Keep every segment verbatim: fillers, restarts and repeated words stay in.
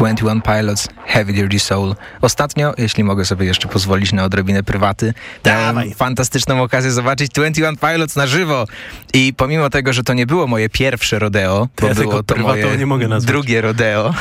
twenty one Pilots, Heavy Dirty Soul. Ostatnio, jeśli mogę sobie jeszcze pozwolić na odrobinę prywaty, miałem fantastyczną okazję zobaczyć twenty one Pilots na żywo. I pomimo tego, że to nie było moje pierwsze rodeo, to bo ja było to moje nie mogę drugie rodeo,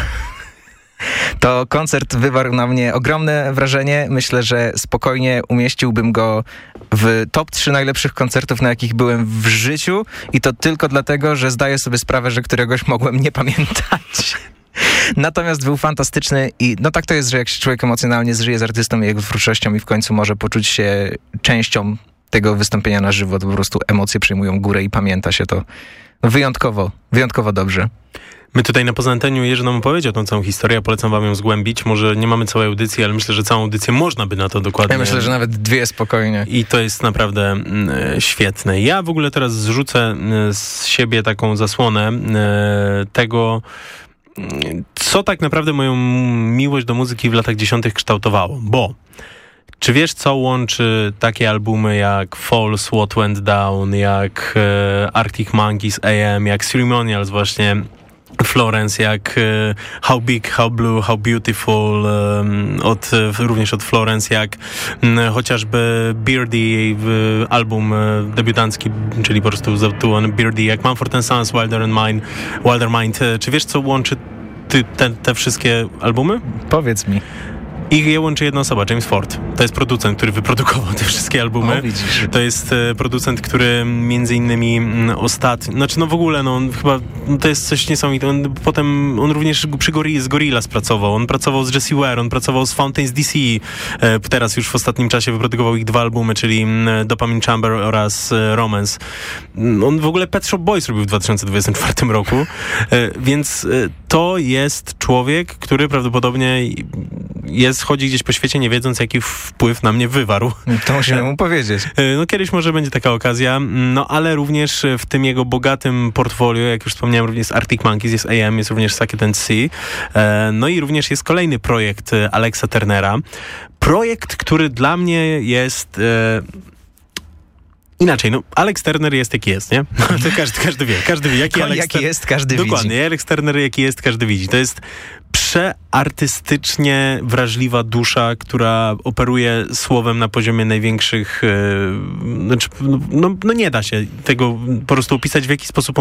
to koncert wywarł na mnie ogromne wrażenie. Myślę, że spokojnie umieściłbym go w top trzy najlepszych koncertów, na jakich byłem w życiu. I to tylko dlatego, że zdaję sobie sprawę, że któregoś mogłem nie pamiętać. Natomiast był fantastyczny i no tak to jest, że jak się człowiek emocjonalnie zżyje z artystą i jego twórczością i w końcu może poczuć się częścią tego wystąpienia na żywo, to po prostu emocje przyjmują górę i pamięta się to wyjątkowo, wyjątkowo dobrze. My tutaj na poza anteniu Jerzy nam opowiedział tą całą historię, ja polecam wam ją zgłębić. Może nie mamy całej audycji, ale myślę, że całą audycję można by na to dokładnie... Ja myślę, że nawet dwie spokojnie. I to jest naprawdę mm, świetne. Ja w ogóle teraz zrzucę z siebie taką zasłonę e, tego, co tak naprawdę moją miłość do muzyki w latach dziesiątych kształtowało. Bo czy wiesz, co łączy takie albumy jak Falls, What Went Down, jak e, Arctic Monkeys, A M, jak Ceremonials właśnie, Florence, jak e, How Big, How Blue, How Beautiful, e, od, e, również od Florence, jak m, chociażby Beardy, e, album e, debiutancki, czyli po prostu zatytułowany Beardy, jak Mumford and Sons, Wilder and Mine, Wilder Mind. E, czy wiesz, co łączy ty, te, te wszystkie albumy? Powiedz mi. Ich je łączy jedna osoba, James Ford. To jest producent, który wyprodukował te wszystkie albumy. O, widzisz. To jest e, producent, który między innymi m, ostatnio, znaczy no w ogóle, no on chyba, no to jest coś niesamowitego. On, potem on również przy Gorilla, z Gorillaz pracował. On pracował z Jessie Ware, on pracował z Fountains D C. E, teraz już w ostatnim czasie wyprodukował ich dwa albumy, czyli m, Dopamine Chamber oraz e, Romance. On w ogóle Pet Shop Boys robił w dwa tysiące dwudziestym czwartym roku. E, więc e, to jest człowiek, który prawdopodobnie jest chodzi gdzieś po świecie, nie wiedząc, jaki wpływ na mnie wywarł. To musimy mu powiedzieć. No kiedyś może będzie taka okazja, no ale również w tym jego bogatym portfolio, jak już wspomniałem, również jest Arctic Monkeys, jest A M, jest również Suck and See. No i również jest kolejny projekt Alexa Turnera. Projekt, który dla mnie jest... Inaczej, no Alex Turner jest jaki jest, nie? No, to każdy, każdy wie, każdy wie, jaki, Alex jaki jest, każdy Dokładnie, widzi. Dokładnie, Alex Turner jaki jest, każdy widzi. To jest przeartystycznie wrażliwa dusza, która operuje słowem na poziomie największych... Yy, znaczy, no, no nie da się tego po prostu opisać, w jaki sposób on